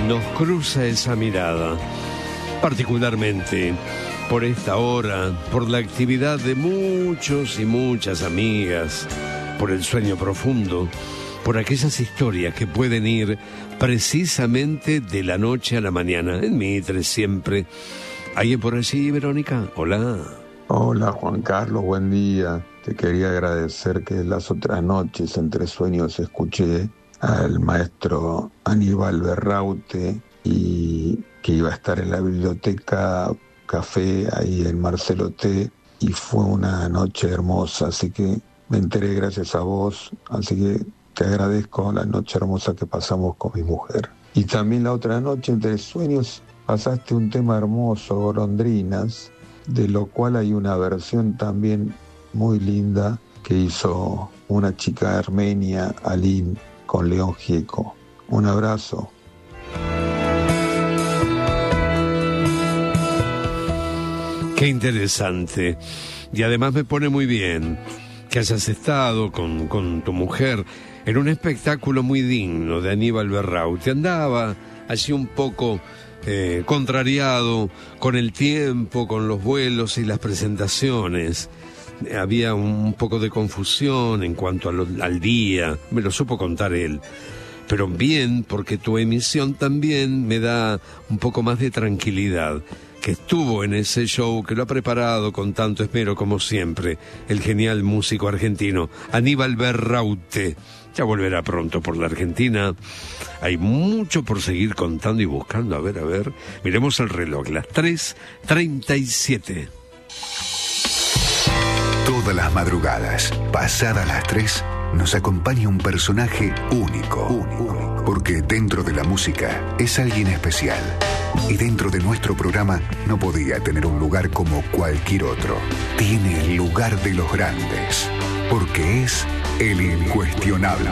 nos cruza esa mirada, particularmente por esta hora, por la actividad de muchos y muchas amigas, por el sueño profundo, por aquellas historias que pueden ir precisamente de la noche a la mañana. En Mitre siempre. ¿Alguien por allí, Verónica? Hola. Hola, Juan Carlos, buen día. Te quería agradecer que las otras noches, entre sueños, escuché al maestro Aníbal Berraute y que iba a estar en la biblioteca Café ahí en Marcelo T, y fue una noche hermosa, así que me enteré gracias a vos, así que te agradezco la noche hermosa que pasamos con mi mujer. Y también la otra noche, entre sueños, pasaste un tema hermoso, Golondrinas, de lo cual hay una versión también muy linda que hizo una chica armenia, Aline, con León Gieco. Un abrazo. Qué interesante. Y además me pone muy bien que hayas estado con tu mujer en un espectáculo muy digno de Aníbal Berraute. Andaba allí un poco contrariado con el tiempo, con los vuelos y las presentaciones. Había un poco de confusión en cuanto al día, me lo supo contar él. Pero bien, porque tu emisión también me da un poco más de tranquilidad, que estuvo en ese show, que lo ha preparado con tanto esmero como siempre, el genial músico argentino Aníbal Berraute. Ya volverá pronto por la Argentina. Hay mucho por seguir contando y buscando. A ver, miremos el reloj, las 3:37. Todas las madrugadas, pasadas las 3, nos acompaña un personaje único. Porque dentro de la música es alguien especial. Y dentro de nuestro programa no podía tener un lugar como cualquier otro. Tiene el lugar de los grandes. Porque es el incuestionable.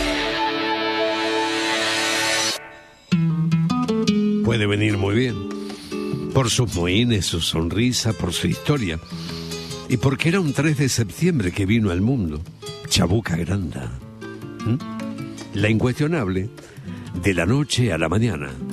Puede venir muy bien. Por sus mohines, su sonrisa, por su historia. Y porque era un 3 de septiembre que vino al mundo. Chabuca Granda. La incuestionable, de la noche a la mañana.